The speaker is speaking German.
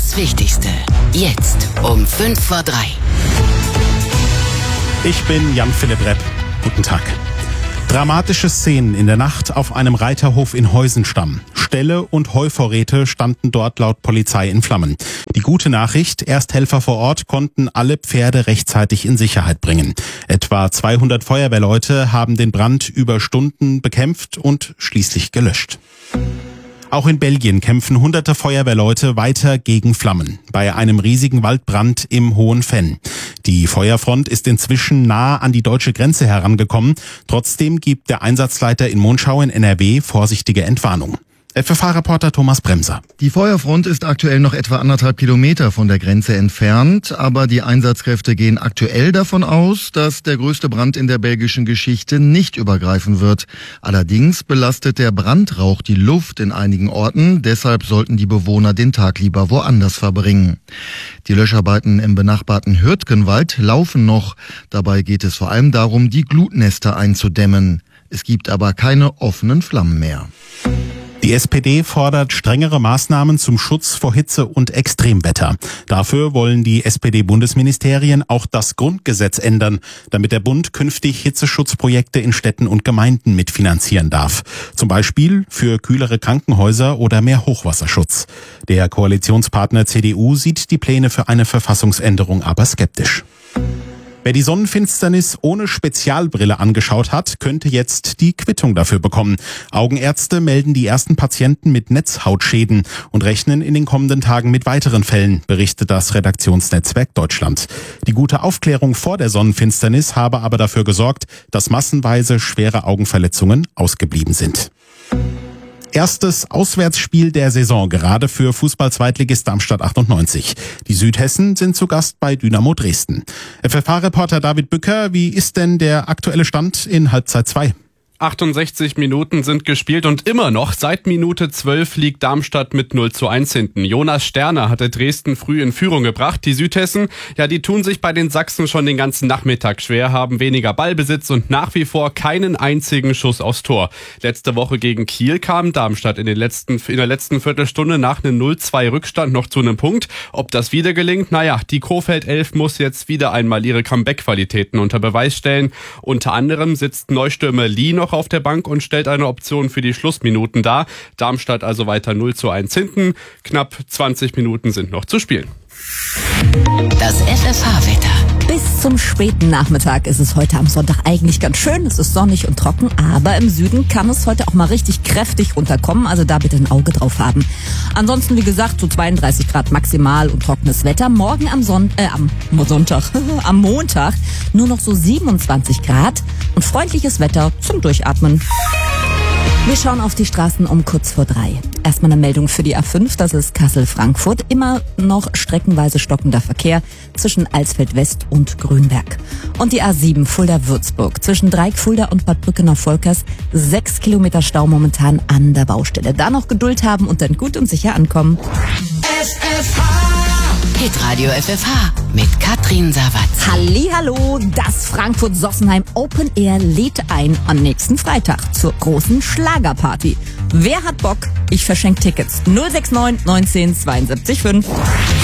Das Wichtigste. Jetzt um 2:55. Ich bin Jan-Philipp Repp. Guten Tag. Dramatische Szenen in der Nacht auf einem Reiterhof in Heusenstamm. Ställe und Heuvorräte standen dort laut Polizei in Flammen. Die gute Nachricht, Ersthelfer vor Ort konnten alle Pferde rechtzeitig in Sicherheit bringen. Etwa 200 Feuerwehrleute haben den Brand über Stunden bekämpft und schließlich gelöscht. Auch in Belgien kämpfen hunderte Feuerwehrleute weiter gegen Flammen bei einem riesigen Waldbrand im Hohen Venn. Die Feuerfront ist inzwischen nah an die deutsche Grenze herangekommen. Trotzdem gibt der Einsatzleiter in Monschau in NRW vorsichtige Entwarnung. FFH-Reporter Thomas Bremser. Die Feuerfront ist aktuell noch etwa 1,5 Kilometer von der Grenze entfernt, aber die Einsatzkräfte gehen aktuell davon aus, dass der größte Brand in der belgischen Geschichte nicht übergreifen wird. Allerdings belastet der Brandrauch die Luft in einigen Orten, deshalb sollten die Bewohner den Tag lieber woanders verbringen. Die Löscharbeiten im benachbarten Hürtgenwald laufen noch. Dabei geht es vor allem darum, die Glutnester einzudämmen. Es gibt aber keine offenen Flammen mehr. Die SPD fordert strengere Maßnahmen zum Schutz vor Hitze und Extremwetter. Dafür wollen die SPD-Bundesministerien auch das Grundgesetz ändern, damit der Bund künftig Hitzeschutzprojekte in Städten und Gemeinden mitfinanzieren darf. Zum Beispiel für kühlere Krankenhäuser oder mehr Hochwasserschutz. Der Koalitionspartner CDU sieht die Pläne für eine Verfassungsänderung aber skeptisch. Wer die Sonnenfinsternis ohne Spezialbrille angeschaut hat, könnte jetzt die Quittung dafür bekommen. Augenärzte melden die ersten Patienten mit Netzhautschäden und rechnen in den kommenden Tagen mit weiteren Fällen, berichtet das Redaktionsnetzwerk Deutschland. Die gute Aufklärung vor der Sonnenfinsternis habe aber dafür gesorgt, dass massenweise schwere Augenverletzungen ausgeblieben sind. Erstes Auswärtsspiel der Saison gerade für Fußball-Zweitligist Darmstadt 98. Die Südhessen sind zu Gast bei Dynamo Dresden. FFH-Reporter David Bücker, wie ist denn der aktuelle Stand in Halbzeit 2? 68 Minuten sind gespielt und immer noch seit Minute 12 liegt Darmstadt mit 0:1 hinten. Jonas Sterner hatte Dresden früh in Führung gebracht. Die Südhessen, die tun sich bei den Sachsen schon den ganzen Nachmittag schwer, haben weniger Ballbesitz und nach wie vor keinen einzigen Schuss aufs Tor. Letzte Woche gegen Kiel kam Darmstadt in der letzten Viertelstunde nach einem 0:2 Rückstand noch zu einem Punkt. Ob das wieder gelingt? Die Krefeld 11 muss jetzt wieder einmal ihre Comeback-Qualitäten unter Beweis stellen. Unter anderem sitzt Neustürmer Lee noch auf der Bank und stellt eine Option für die Schlussminuten dar. Darmstadt also weiter 0:1 hinten. Knapp 20 Minuten sind noch zu spielen. Das FFH-Wetter. Bis zum späten Nachmittag ist es heute am Sonntag eigentlich ganz schön. Es ist sonnig und trocken, aber im Süden kann es heute auch mal richtig kräftig runterkommen. Also da bitte ein Auge drauf haben. Ansonsten, wie gesagt, so 32 Grad maximal und trockenes Wetter. Morgen am Montag nur noch so 27 Grad und freundliches Wetter zum Durchatmen. Wir schauen auf die Straßen um kurz vor 3. Erstmal eine Meldung für die A5, das ist Kassel-Frankfurt. Immer noch streckenweise stockender Verkehr zwischen Alsfeld-West und Grünberg. Und die A7 Fulda-Würzburg zwischen Dreieck-Fulda und Bad Brückener-Volkers. 6 Kilometer Stau momentan an der Baustelle. Da noch Geduld haben und dann gut und sicher ankommen. Hitradio FFH mit Katrin Sawatz. Hallihallo, das Frankfurt-Sossenheim Open Air lädt ein am nächsten Freitag zur großen Schlagerparty. Wer hat Bock? Ich verschenke Tickets. 069 19 72 5.